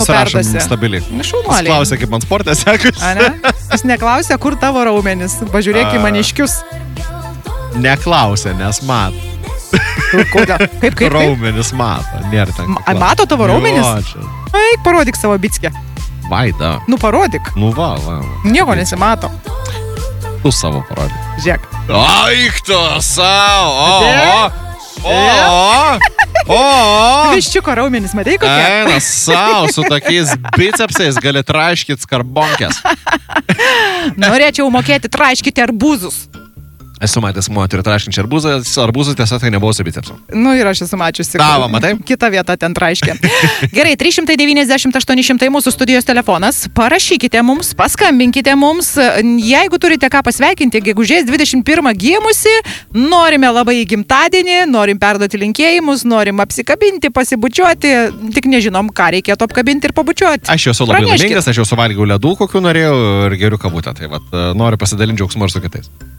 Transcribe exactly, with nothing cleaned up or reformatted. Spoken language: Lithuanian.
atsirašom perduosi. stabiliai. Jis Šaunuoliai. klausė, kaip man sportė sekas. Ane? Jis neklausė, kur tavo raumenis. Pažiūrėk į maniškius. Neklausė, nes mato. Kodėl? Kaip, kaip, kaip? Raumenis mato. Nėra ten. Ma- mato tavo raumenis? Eik, parodyk savo bitskį. Vaida. Nu, parodyk. Nu va, va. va. Nieko nesimato. Tu savo parodyk. Žiūrėk. Aik tu savo. O, o, o, o. Viščiuko raumenis, matai kokie? Eina savo, su tokiais bicepsais gali traškit skarbonkės. Norėčiau mokėti traškyti arbūzus. Esu matęs moterį traškinčią arbūzą, arbūzų tiesa tai nebuvo su bicepsu. Nu ir aš esu mačiusi. Tavo, matai? Kita vieta ten traiškė. Gerai, trys šimtai devyniasdešimt aštuoni šimtai mūsų studijos telefonas. Parašykite mums, paskambinkite mums. Jeigu turite ką pasveikinti, gegužės dvidešimt pirmą gimusi, norime labai į gimtadienį, norim perduoti linkėjimus, norim apsikabinti, pasibučiuoti, tik nežinom, ką reikėtų apkabinti ir pabučiuoti. Aš jau esu labai Praneškit. laimingas, aš jau suvalgiau ledų, kokių norėjau ir geriu kabutę. Tai vat, noriu pasidalinti džiaugsmu ir su kitais.